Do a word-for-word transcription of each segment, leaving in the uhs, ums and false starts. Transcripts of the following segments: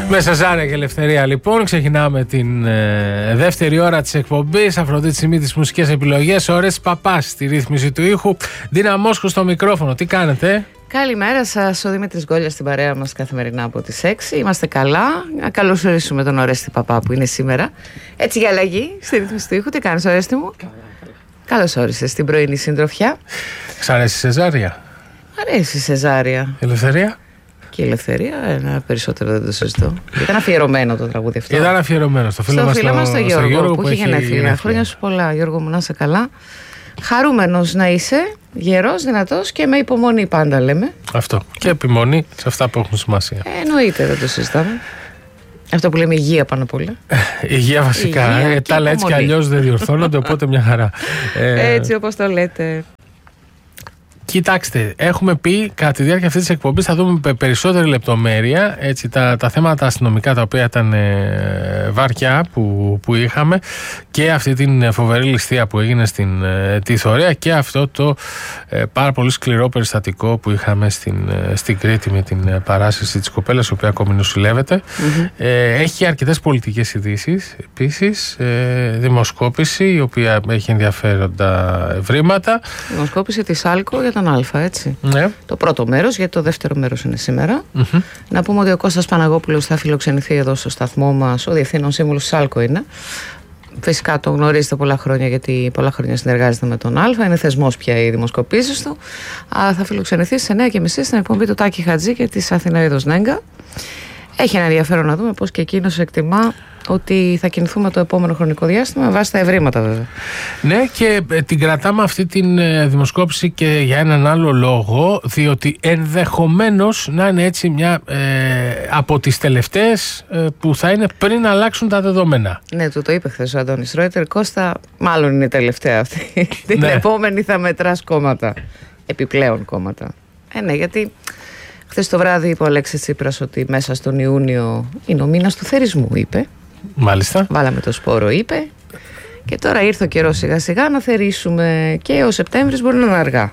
Με Σεζάρια και Ελευθερία λοιπόν ξεκινάμε την ε, δεύτερη ώρα της εκπομπής. Αφροδίτη Σιμίτη τις μουσικές επιλογές, Ορέστης Παπάς στη ρύθμιση του ήχου, Ντίνα Μόσχου στο μικρόφωνο. Τι κάνετε? Καλημέρα σας, ο Δημήτρης Γκόλιας στην παρέα μας καθημερινά από τις έξι. Είμαστε καλά. Να καλωσορίσουμε τον Ορέστη Παπά που είναι σήμερα. Έτσι για αλλαγή στη ρύθμιση του ήχου. Τι κάνεις, Ορέστη μου? Καλώς όρισες στην πρωινή συντροφιά. Σ' αρέσει η Σεζάρια? Αρέσει η Σεζάρια. Ελευθερία? Και η Ελευθερία, ένα περισσότερο δεν το συζητώ. Ήταν αφιερωμένο το τραγούδι αυτό. Ήταν αφιερωμένο στο φίλο μας, στο, στο, στο Γιώργο, Γιώργο που, που έχει γενέθλια. Χρόνια σου πολλά, Γιώργο μου, να είσαι καλά. Χαρούμενος να είσαι, γερός, δυνατός και με υπομονή πάντα λέμε. Αυτό. Και επιμονή σε αυτά που έχουν σημασία. Ε, εννοείται, δεν το συζητάμε. Αυτό που λέμε υγεία πάνω απ' όλα. Υγεία βασικά. Υγεία ε, τα άλλα έτσι κι αλλιώς δεν διορθώνονται, οπότε μια χαρά. Ε, έτσι όπως το λέτε. Κοιτάξτε, έχουμε πει κατά τη διάρκεια αυτής της εκπομπής θα δούμε με περισσότερη λεπτομέρεια έτσι, τα, τα θέματα αστυνομικά τα οποία ήταν ε, βαριά που, που είχαμε και αυτή την φοβερή ληστεία που έγινε στην ε, τη Θωρέα και αυτό το ε, πάρα πολύ σκληρό περιστατικό που είχαμε στην, ε, στην Κρήτη με την ε, παράσυρση της κοπέλας η οποία ακόμη νοσηλεύεται. Mm-hmm. Ε, έχει αρκετές πολιτικές ειδήσεις επίσης, ε, δημοσκόπηση η οποία έχει ενδιαφέροντα ευρήματα. Δημοσκόπηση της Άλκο για τον Α, έτσι. Ναι. Το πρώτο μέρος, γιατί το δεύτερο μέρος είναι σήμερα. Mm-hmm. Να πούμε ότι ο Κώστας Παναγόπουλος θα φιλοξενηθεί εδώ στο σταθμό μας, ο Διευθύνων Σύμβουλος της Άλκο είναι. Φυσικά το γνωρίζετε πολλά χρόνια, γιατί πολλά χρόνια συνεργάζεται με τον Α. Είναι θεσμός πια οι δημοσκοπήσεις του. Α, θα φιλοξενηθεί σε εννιά και μισή στην εκπομπή του Τάκη Χατζή και της Αθηναίδος Νέγκα. Έχει ένα ενδιαφέρον να δούμε πώς και εκείνος εκτιμά ότι θα κινηθούμε το επόμενο χρονικό διάστημα με βάση τα ευρήματα βέβαια. Ναι, και την κρατάμε αυτή την δημοσκόπηση και για έναν άλλο λόγο, διότι ενδεχομένως να είναι έτσι μια ε, από τις τελευταίες ε, που θα είναι πριν αλλάξουν τα δεδομένα. Ναι, του το είπε χθες ο Αντώνης Ρόιτερ. Κώστα, μάλλον είναι η τελευταία αυτή. Την ναι. επόμενη θα μετράς κόμματα. Επιπλέον κόμματα. Ε, ναι, γιατί χθες το βράδυ είπε ο Αλέξης Τσίπρας ότι μέσα στον Ιούνιο είναι ο μήνας του θερισμού, είπε. Μάλιστα. Βάλαμε το σπόρο, είπε. Και τώρα ήρθε ο καιρός σιγά σιγά να θερήσουμε και ο Σεπτέμβρης μπορεί να είναι αργά.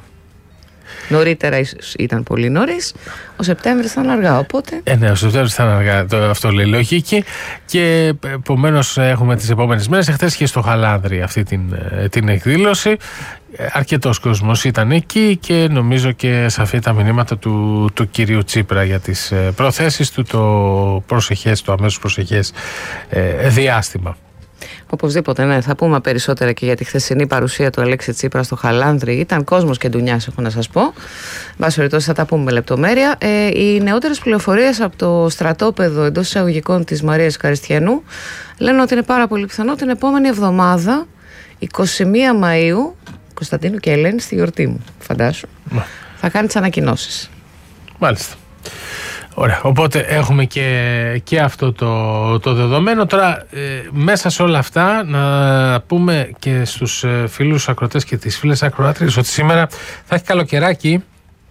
Νωρίτερα ήταν πολύ νωρίς, ο Σεπτέμβρης ήταν αργά, οπότε... Ε, ναι, ο Σεπτέμβρης ήταν αργά, το, αυτό λέει λογική και επομένως έχουμε τις επόμενες μέρες. Εχθές είχε στο Χαλάνδρη αυτή την, την εκδήλωση. Αρκετός κόσμος ήταν εκεί και νομίζω και σαφή τα μηνύματα του, του κυρίου Τσίπρα για τις προθέσεις του το προσεχές, το αμέσως προσεχές ε, διάστημα. Οπωσδήποτε, ναι. Θα πούμε περισσότερα και για τη χθεσινή παρουσία του Αλέξη Τσίπρα στο Χαλάνδρη. Ήταν κόσμος και ντουνιάς, έχω να σας πω. Βάσει περιπτώσει, θα τα πούμε με λεπτομέρεια. Ε, οι νεότερες πληροφορίες από το στρατόπεδο εντός εισαγωγικών της Μαρίας Ευχαριστιανού λένε ότι είναι πάρα πολύ πιθανό την επόμενη εβδομάδα, εικοστή πρώτη Μαΐου, Κωνσταντίνου και Ελένη, στη γιορτή μου, φαντάσου, Μα. θα κάνει τις ανακοινώσεις. Μάλιστα. Ωραία, οπότε έχουμε και, και αυτό το, το δεδομένο. Τώρα ε, μέσα σε όλα αυτά να πούμε και στους ε, φίλους ακροατές και τις φίλες ακροάτριες ότι σήμερα θα έχει καλοκαιράκι.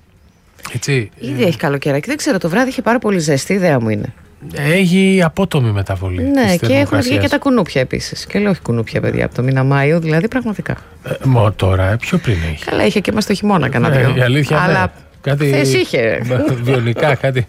Έτσι, Ήδη ε, έχει καλοκαιράκι, δεν ξέρω, το βράδυ είχε πάρα πολύ ζέστη, η ιδέα μου είναι. Έχει απότομη μεταβολή. Ναι, και έχουν βγει και τα κουνούπια επίσης. Και λέω όχι κουνούπια, παιδιά, από το μήνα Μάιο, δηλαδή πραγματικά. Ε, μο, τώρα, ε, πιο πριν έχει. Καλά, είχε και μας το χειμώνα κανένα ε, δυο. Η αλήθεια, αλλά ναι. Κάτι χθες είχε. Βιονικά, κάτι.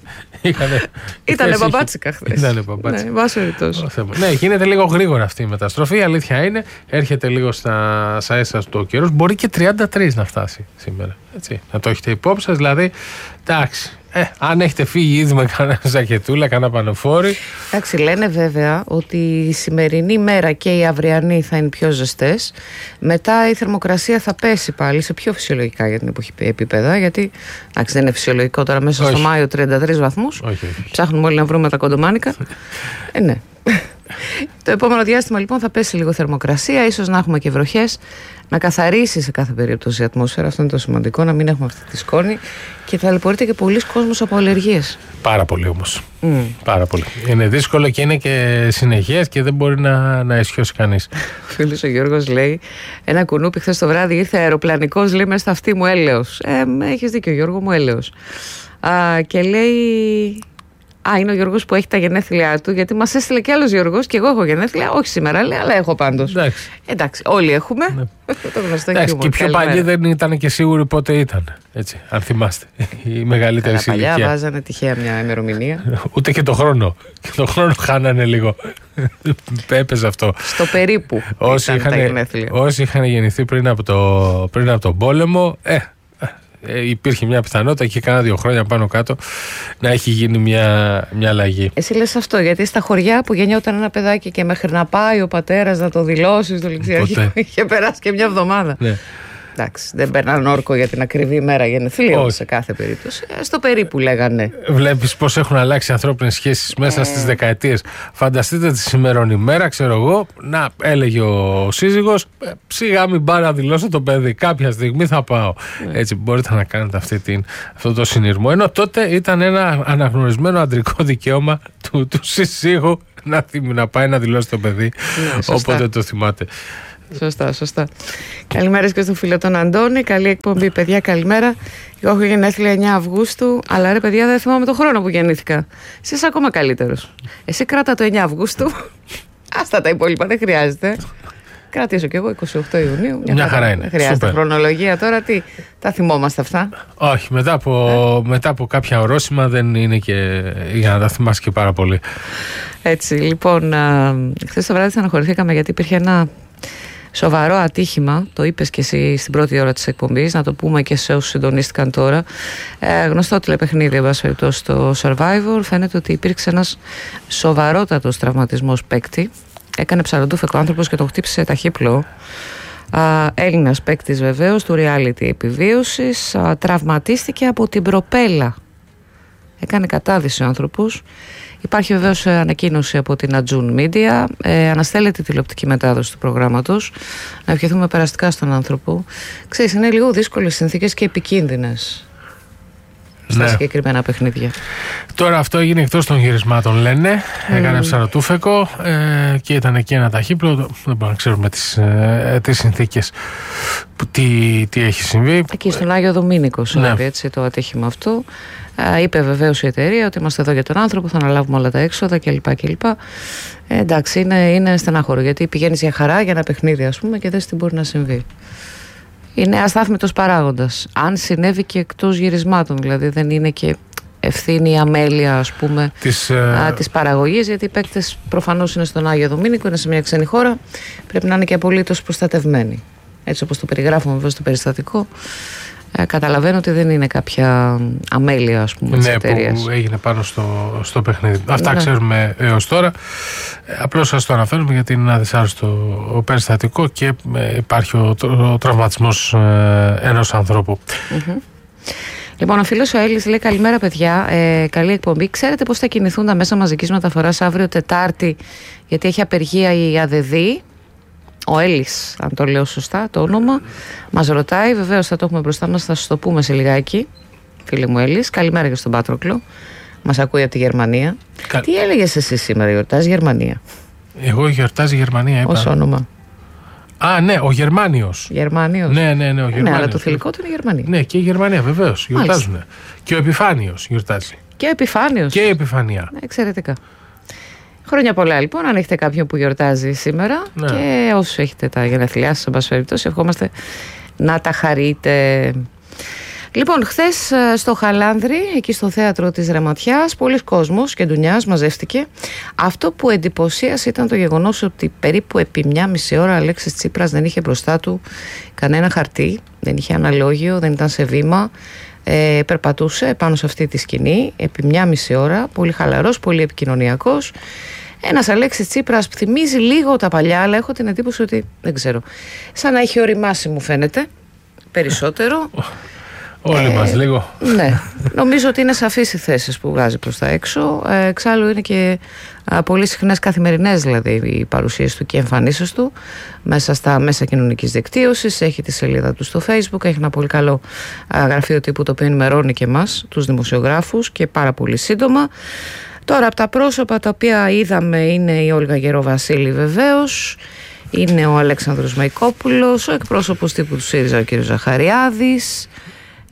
Ήτανε μπαμπάτσικα χθες. Ήτανε μπαμπάτσικα. Ναι, βάσο ρητός. Ναι, γίνεται λίγο γρήγορα αυτή η μεταστροφή. Η αλήθεια είναι, έρχεται λίγο στα ίσα του καιρού. Μπορεί και τριάντα τρία να φτάσει σήμερα. Έτσι, να το έχετε υπόψη σας. Δηλαδή, εντάξει. Ε, αν έχετε φύγει ήδη με κανένα ζακετούλα, κανένα πανοφόρι. Εντάξει, λένε βέβαια ότι η σημερινή μέρα και η αυριανή θα είναι πιο ζεστές. Μετά η θερμοκρασία θα πέσει πάλι σε πιο φυσιολογικά για την εποχή επίπεδα. Γιατί εντάξει, δεν είναι φυσιολογικό τώρα μέσα όχι. στο Μάιο τριάντα τρεις βαθμούς. Όχι, όχι. Ψάχνουμε όλοι να βρούμε τα κοντομάνικα. ε, ναι. Το επόμενο διάστημα λοιπόν θα πέσει λίγο θερμοκρασία, ίσως να έχουμε και βροχές, να καθαρίσει σε κάθε περίπτωση η ατμόσφαιρα. Αυτό είναι το σημαντικό, να μην έχουμε αυτή τη σκόνη και ταλαιπωρείται και πολλοί κόσμος από αλλεργίες. Πάρα πολύ όμως. Mm. Πάρα πολύ. Είναι δύσκολο και είναι και συνεχές και δεν μπορεί να, να αισιώσει κανείς. Ο φίλος ο Γιώργος λέει: ένα κουνούπι χθες το βράδυ ήρθε αεροπλανικός, λέει, μέσα στα αυτή μου έλεος. Ε, έχεις δίκιο, Γιώργο μου, έλεος. Α, και λέει. Α, είναι ο Γιώργος που έχει τα γενέθλιά του, γιατί μας έστειλε κι άλλος Γιώργος και εγώ έχω γενέθλια. Όχι σήμερα, λέει, αλλά έχω πάντως. Εντάξει, Εντάξει όλοι έχουμε. Ναι. Το γνωστό Εντάξει, και πιο παλιοί δεν ήταν και σίγουροι πότε ήταν. Έτσι, αν θυμάστε. Η μεγαλύτερη ηλικία. Παλιά βάζανε τυχαία μια ημερομηνία. Ούτε και το χρόνο. Και το χρόνο χάνανε λίγο. Έπαιζε αυτό. Στο περίπου. Όσοι είχαν, όσοι είχαν γεννηθεί πριν από, το, πριν από τον πόλεμο, ε, ε, υπήρχε μια πιθανότητα και κάνα δύο χρόνια πάνω κάτω να έχει γίνει μια, μια αλλαγή. Εσύ λες αυτό, γιατί στα χωριά που γεννιόταν ένα παιδάκι και μέχρι να πάει ο πατέρας να το δηλώσει στο ληξιαρχείο είχε περάσει και μια εβδομάδα. Ναι. Εντάξει, δεν παίρναν όρκο για την ακριβή ημέρα γενεθλίων σε κάθε περίπτωση. Στο περίπου λέγανε. Βλέπεις πώς έχουν αλλάξει οι ανθρώπινες σχέσεις μέσα ε... στις δεκαετίες. Φανταστείτε τη σημερινή ημέρα, ξέρω εγώ, να έλεγε ο σύζυγος, σιγά μην πάω να δηλώσω το παιδί. Κάποια στιγμή θα πάω. Ε... Έτσι μπορείτε να κάνετε αυτή την, αυτό το συνειρμό. Ενώ τότε ήταν ένα αναγνωρισμένο αντρικό δικαίωμα του, του σύζυγου να, να πάει να δηλώσει το παιδί. Ναι, όποτε το θυμάται. Σωστά, σωστά. Καλημέρα και στον φίλο τον Αντώνη. Καλή εκπομπή, παιδιά. Καλημέρα. Εγώ έχω γενέθλια εννιά Αυγούστου, αλλά ρε παιδιά δεν θυμάμαι τον χρόνο που γεννήθηκα. Εσύ είσαι ακόμα καλύτερος. Εσύ κράτα το εννιά Αυγούστου. Άστα τα υπόλοιπα, δεν χρειάζεται. Κρατήσω κι εγώ είκοσι οκτώ Ιουνίου. Μια, Μια χαρά είναι. Δεν χρειάζεται Σούπερ. Χρονολογία τώρα. Τι, τα θυμόμαστε αυτά. Όχι, μετά από, ε? μετά από κάποια ορόσημα δεν είναι και για να τα θυμάσαι και πάρα πολύ. Έτσι, λοιπόν, χθες το βράδυ στεναχωρηθήκαμε γιατί υπήρχε ένα σοβαρό ατύχημα, το είπες και εσύ στην πρώτη ώρα της εκπομπής, να το πούμε και σε όσους συντονίστηκαν τώρα. Ε, γνωστό τηλεπαιχνίδι, εν πάση περιπτώσει, στο Survivor. Φαίνεται ότι υπήρξε ένας σοβαρότατος τραυματισμός παίκτη. Έκανε ψαροντούφεκο άνθρωπος και τον χτύπησε ταχύπλο. Α, Έλληνας παίκτης βεβαίως, του reality επιβίωσης. Α, τραυματίστηκε από την προπέλα. Έκανε κατάδυση ο άνθρωπος. Υπάρχει βεβαίως ανακοίνωση από την Ατζούν Media. Ε, αναστέλλεται η τηλεοπτική μετάδοση του προγράμματος. Να ευχηθούμε περαστικά στον άνθρωπο. Ξέρεις, είναι λίγο δύσκολες συνθήκες και επικίνδυνες στα ναι. συγκεκριμένα παιχνίδια. Τώρα αυτό έγινε εκτός των γυρισμάτων, λένε. Mm. Έκανε ψαρωτούφεκο ε, και ήταν εκεί ένα ταχύπλο. Δεν μπορούμε να ξέρουμε τις, ε, τις συνθήκες, τι, τι έχει συμβεί. Εκεί στον Άγιο Δομήνικο συνέβη ναι. έτσι το ατύχημα αυτό. Ε, είπε βεβαίως η εταιρεία ότι είμαστε εδώ για τον άνθρωπο, θα αναλάβουμε όλα τα έξοδα κλπ. κλπ. Ε, εντάξει, είναι, είναι στενάχωρο γιατί πηγαίνεις για χαρά για ένα παιχνίδι, ας πούμε, και δεν τι μπορεί να συμβεί. Είναι αστάθμητος παράγοντας. Αν συνέβη και εκτός γυρισμάτων, δηλαδή δεν είναι και ευθύνη αμέλεια, ας πούμε, της, α, της παραγωγής, γιατί οι παίκτες προφανώς είναι στον Άγιο Δομήνικο, είναι σε μια ξένη χώρα, πρέπει να είναι και απολύτως προστατευμένοι. Έτσι όπως το περιγράφουμε βέβαια στο περιστατικό. Ε, καταλαβαίνω ότι δεν είναι κάποια αμέλεια, ας πούμε, της ναι, εταιρείας. Που έγινε πάνω στο, στο παιχνίδι. Αυτά ναι. ξέρουμε έως τώρα. Ε, απλώς σας το αναφέρουμε γιατί είναι ένα δυσάρεστο περιστατικό και ε, υπάρχει ο, ο τραυματισμός ε, ενός ανθρώπου. Mm-hmm. Λοιπόν, ο φίλος ο Έλλης λέει καλημέρα παιδιά, ε, καλή εκπομπή. Ξέρετε πώς θα κινηθούν τα μέσα μαζικής μεταφοράς αύριο Τετάρτη, γιατί έχει απεργία η ΑΔΔ. Ο Έλλης, αν το λέω σωστά το όνομα, μας ρωτάει, βεβαίως θα το έχουμε μπροστά μας, θα σας το πούμε σε λιγάκι, φίλε μου Έλλης. Καλημέρα και στον Πάτροκλο, μας ακούει από τη Γερμανία. Κα... Τι έλεγες εσύ σήμερα, γιορτάζει Γερμανία? Εγώ γιορτάζει Γερμανία, είπα. Ως όνομα. Α, ναι, ο Γερμάνιος. Γερμάνιος. Ναι, ναι, ναι, ο Γερμάνιος. Ναι, αλλά το θηλυκό του είναι η Γερμανία. Ναι, και η Γερμανία βεβαίως, γιορτάζουν. Και ο Επιφάνιος γιορτάζει. Και ο Επιφάνιος. Και η Επιφανία. Ναι, εξαιρετικά. Χρόνια πολλά λοιπόν, αν έχετε κάποιον που γιορτάζει σήμερα ναι. και όσους έχετε τα γενέθλιά σας, εν πάση περιπτώσει, ευχόμαστε να τα χαρείτε. Λοιπόν, χθες στο Χαλάνδρι, εκεί στο θέατρο της Ρεματιάς, πολλοί κόσμος και ντουνιάς μαζεύτηκε. Αυτό που εντυπωσίασε ήταν το γεγονός ότι περίπου επί μια μισή ώρα ο Αλέξης Τσίπρας δεν είχε μπροστά του κανένα χαρτί, δεν είχε αναλόγιο, δεν ήταν σε βήμα. Ε, περπατούσε πάνω σε αυτή τη σκηνή επί μια μισή ώρα, πολύ χαλαρός, πολύ επικοινωνιακός. Ένας Αλέξης Τσίπρας που θυμίζει λίγο τα παλιά, αλλά έχω την εντύπωση ότι δεν ξέρω, σαν να έχει οριμάσει μου φαίνεται περισσότερο. Όλοι ε, μας λίγο. Ναι, νομίζω ότι είναι σαφείς οι θέσεις που βγάζει προς τα έξω. Ε, εξάλλου είναι και α, πολύ συχνές καθημερινές δηλαδή οι παρουσίες του και οι εμφανίσεις του μέσα στα μέσα κοινωνικής δικτύωσης. Έχει τη σελίδα του στο Facebook, έχει ένα πολύ καλό α, γραφείο τύπου το οποίο ενημερώνει και εμάς, τους δημοσιογράφους, και πάρα πολύ σύντομα. Τώρα από τα πρόσωπα τα οποία είδαμε είναι η Όλγα Γεροβασίλη βεβαίως, είναι ο Αλέξανδρος Μαϊκόπουλος, ο εκπρόσωπος τύπου του ΣΥΡΙΖΑ ο κ. Ζαχαριάδης,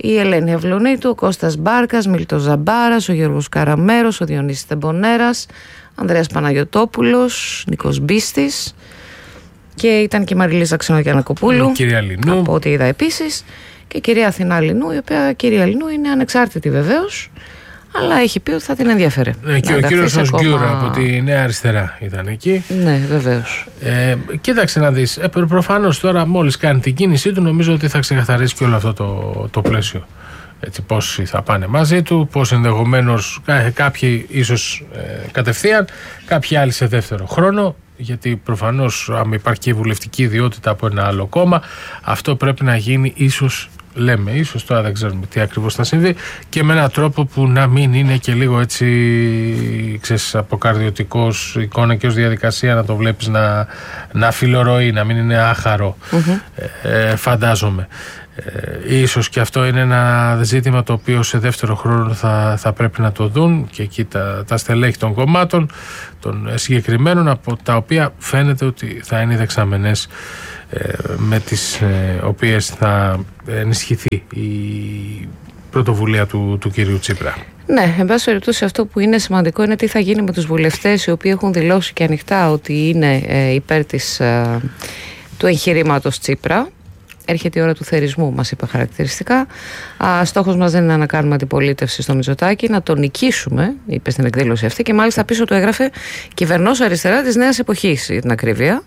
η Ελένη Ευλονίτου, ο Κώστας Μπάρκας, Μίλτος Ζαμπάρας, ο Γιώργος Καραμέρος, ο Διονύσης Τεμπονέρας, Ανδρέας Παναγιωτόπουλος, Νίκος Μπίστης και ήταν και η Μαριλίζα Ξενογιαννακοπούλου, κυρία Λινού, από ό,τι είδα επίσης, και η κυρία Αθηνά Λινού, η οποία κυρία Λινού είναι ανεξάρτητη βεβαίως, αλλά έχει πει ότι θα την ενδιαφέρε. Ναι, και ο κύριος Οσγκιούρα ακόμα... από τη Νέα Αριστερά ήταν εκεί. Ναι, βεβαίως. Ε, κοίταξε να δεις, ε, προφανώς τώρα μόλις κάνει την κίνησή του, νομίζω ότι θα ξεκαθαρίσει και όλο αυτό το, το πλαίσιο. Έτσι, πόσοι θα πάνε μαζί του, πώς ενδεχομένως κάποιοι ίσως ε, κατευθείαν, κάποιοι άλλοι σε δεύτερο χρόνο, γιατί προφανώς αν υπάρχει και βουλευτική ιδιότητα από ένα άλλο κόμμα, αυτό πρέπει να γίνει ίσως, λέμε ίσως, τώρα δεν ξέρουμε τι ακριβώς θα συμβεί, και με έναν τρόπο που να μην είναι και λίγο έτσι, ξέρεις, αποκαρδιωτικός εικόνα και ως διαδικασία, να το βλέπεις να, να φιλορροεί, να μην είναι άχαρο, mm-hmm. ε, φαντάζομαι. Ε, ίσως και αυτό είναι ένα ζήτημα το οποίο σε δεύτερο χρόνο θα, θα πρέπει να το δουν και εκεί τα, τα στελέχη των κομμάτων των συγκεκριμένων, από τα οποία φαίνεται ότι θα είναι δεξαμενές, ε, με τις ε, οποίες θα ενισχυθεί η πρωτοβουλία του, του κυρίου Τσίπρα. Ναι, εν πάση περιπτώσει αυτό που είναι σημαντικό είναι τι θα γίνει με τους βουλευτές οι οποίοι έχουν δηλώσει και ανοιχτά ότι είναι ε, υπέρ της, ε, του εγχειρήματος Τσίπρα. Έρχεται η ώρα του θερισμού, μας είπε χαρακτηριστικά. Α, στόχος μας δεν είναι να κάνουμε αντιπολίτευση στο Μητσοτάκη, να τον νικήσουμε, είπε στην εκδήλωση αυτή, και μάλιστα πίσω του έγραφε κυβερνός αριστερά της νέας εποχής, για την ακρίβεια.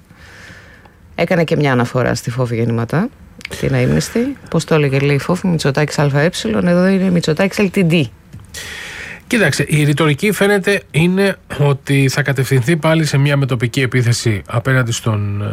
Έκανε και μια αναφορά στη Φόβη Γεννηματά, την αείμνηστη. Πώς το έλεγε, λέει η Φόβη, Μητσοτάκης ΑΕ, εδώ είναι Μητσοτάκης ελ τι ντι. Κοίταξε, η ρητορική φαίνεται είναι ότι θα κατευθυνθεί πάλι σε μια μετοπική επίθεση απέναντι στον...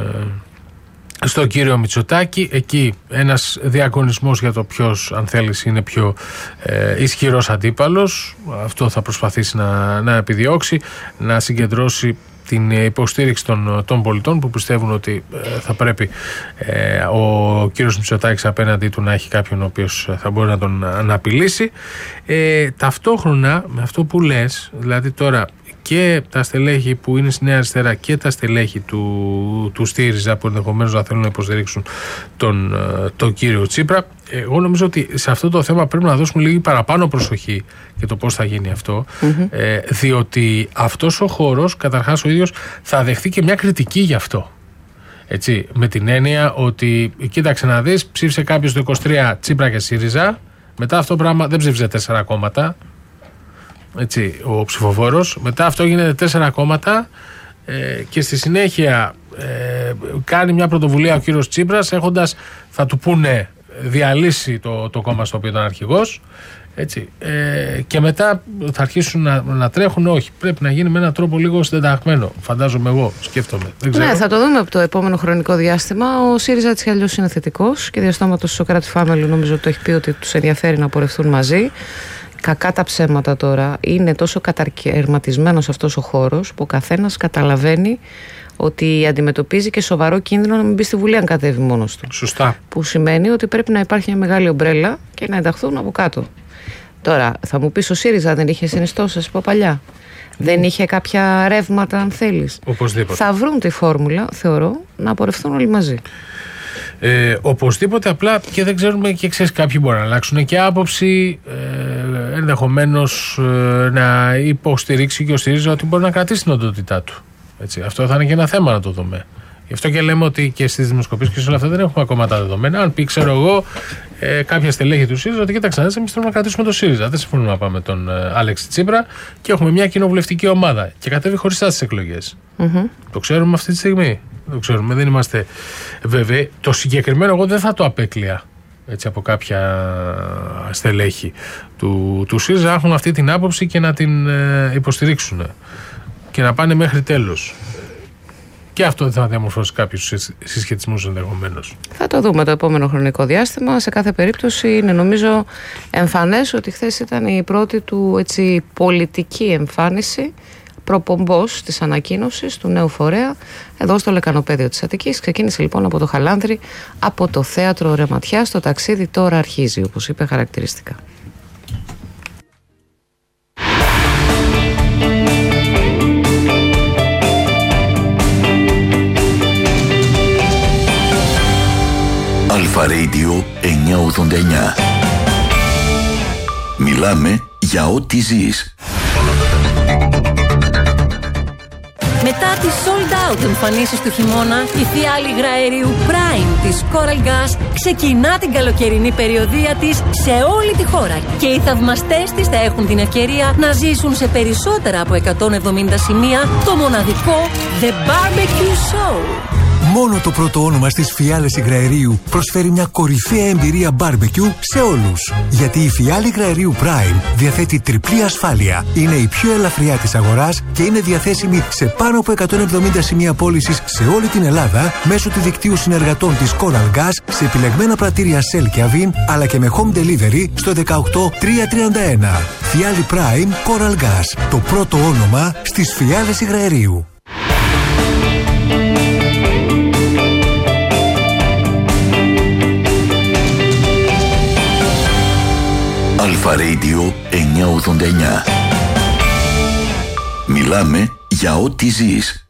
στον κύριο Μητσοτάκη. Εκεί ένας διαγωνισμός για το ποιος, αν θέλεις, είναι πιο ε, ισχυρός αντίπαλος. Αυτό θα προσπαθήσει να, να επιδιώξει, να συγκεντρώσει την υποστήριξη των, των πολιτών που πιστεύουν ότι ε, θα πρέπει ε, ο κύριος Μητσοτάκης απέναντί του να έχει κάποιον ο οποίος θα μπορεί να τον αναπηλήσει. Ε, ταυτόχρονα με αυτό που λες, δηλαδή τώρα και τα στελέχη που είναι στη Νέα Αριστερά και τα στελέχη του, του ΣΥΡΙΖΑ που ενδεχομένως να θέλουν να υποστηρίξουν τον, τον κύριο Τσίπρα, εγώ νομίζω ότι σε αυτό το θέμα πρέπει να δώσουμε λίγη παραπάνω προσοχή για το πώς θα γίνει αυτό, mm-hmm. ε, διότι αυτός ο χώρος καταρχάς ο ίδιος θα δεχτεί και μια κριτική γι' αυτό. Έτσι, με την έννοια ότι κοίταξε να δεις, ψήφισε κάποιος το είκοσι τρία Τσίπρα και ΣΥΡΙΖΑ, μετά αυτό πράγμα δεν ψήφιζε τέσσερα κόμματα, έτσι, ο ψηφοφόρος, μετά αυτό γίνεται τέσσερα κόμματα, ε, και στη συνέχεια ε, κάνει μια πρωτοβουλία ο κύριος Τσίπρας, έχοντας, θα του πούνε, διαλύσει το, το κόμμα στο οποίο ήταν αρχηγός, έτσι, ε, και μετά θα αρχίσουν να, να τρέχουν. Όχι, πρέπει να γίνει με έναν τρόπο λίγο συντεταγμένο, φαντάζομαι, εγώ σκέφτομαι, δεν ξέρω. Ναι, θα το δούμε από το επόμενο χρονικό διάστημα. Ο ΣΥΡΙΖΑ έτσι κι αλλιώς είναι θετικός και διαστόματος του Σοκράτη Φάμελου νομίζω ότι το έχει πει ότι τους ενδιαφέρει να πορευτούν μαζί. Κακά τα ψέματα τώρα, είναι τόσο κατακαιρματισμένος αυτός ο χώρος που ο καθένας καταλαβαίνει ότι αντιμετωπίζει και σοβαρό κίνδυνο να μην μπει στη Βουλή αν κατέβει μόνος του. Σωστά. Που σημαίνει ότι πρέπει να υπάρχει μια μεγάλη ομπρέλα και να ενταχθούν από κάτω. Τώρα, θα μου πεις, ο ΣΥΡΙΖΑ δεν είχε συνιστώσεις από παλιά. Mm. Δεν είχε κάποια ρεύματα, αν θέλεις. Οπωσδήποτε. Θα βρουν τη φόρμουλα, θεωρώ, να πορευτούν όλοι μαζί. Ε, οπωσδήποτε, απλά και δεν ξέρουμε, και ξέρεις, κάποιοι μπορεί να αλλάξουν και άποψη, ε, ενδεχομένως ε, να υποστηρίξει και ο ΣΥΡΙΖΑ ότι μπορεί να κρατήσει την οντότητά του. Έτσι, αυτό θα είναι και ένα θέμα να το δούμε. Γι' αυτό και λέμε ότι και στις δημοσκοπήσεις και σε όλα αυτά δεν έχουμε ακόμα τα δεδομένα. Αν πει, ξέρω εγώ, ε, κάποια στελέχη του ΣΥΡΙΖΑ ότι κοίταξε, εμείς θέλουμε να κρατήσουμε τον ΣΥΡΙΖΑ. Δεν συμφωνούμε να πάμε τον ε, Άλεξη Τσίπρα και έχουμε μια κοινοβουλευτική ομάδα και κατέβει χωριστά στις εκλογές. Mm-hmm. Το ξέρουμε αυτή τη στιγμή. Το ξέρουμε, δεν είμαστε βέβαιοι. Το συγκεκριμένο εγώ δεν θα το απέκλεια, έτσι, από κάποια στελέχη του, του ΣΥΡΙΖΑ έχουν αυτή την άποψη και να την ε, υποστηρίξουν και να πάνε μέχρι τέλος. Και αυτό δεν θα διαμορφώσει κάποιους συσχετισμούς ενδεχομένως. Θα το δούμε το επόμενο χρονικό διάστημα. Σε κάθε περίπτωση είναι νομίζω εμφανές ότι χθες ήταν η πρώτη του, έτσι, πολιτική εμφάνιση, προπομπός της ανακοίνωσης του νέου φορέα εδώ στο Λεκανοπέδιο της Αττικής. Ξεκίνησε λοιπόν από το Χαλάνδρι, από το θέατρο Ρεματιάς. Το ταξίδι τώρα αρχίζει, όπως είπε χαρακτηριστικά. Αλφα Radio εννιακόσια ογδόντα εννιά. Μιλάμε για ό,τι ζεις. Μετά τις sold out εμφανίσεις του χειμώνα, η φιάλη υγραερίου Prime της Coral Gas ξεκινά την καλοκαιρινή περιοδεία της σε όλη τη χώρα και οι θαυμαστές της θα έχουν την ευκαιρία να ζήσουν σε περισσότερα από εκατόν εβδομήντα σημεία το μοναδικό The Barbecue Show. Μόνο το πρώτο όνομα στις φιάλες υγραερίου προσφέρει μια κορυφαία εμπειρία barbecue σε όλους. Γιατί η φιάλη υγραερίου Prime διαθέτει τριπλή ασφάλεια. Είναι η πιο ελαφριά της αγοράς και είναι διαθέσιμη σε πάνω από εκατόν εβδομήντα σημεία πώλησης σε όλη την Ελλάδα μέσω του δικτύου συνεργατών της Coral Gas σε επιλεγμένα πρατήρια Shell και Avin, αλλά και με home delivery στο δεκαοκτώ τριακόσια τριάντα ένα. Φιάλη Prime Coral Gas. Το πρώτο όνομα στις φιάλες υγραερίου. Αλφα Radio εννιακόσια ογδόντα εννιά. Μιλάμε για ό,τι ζεις.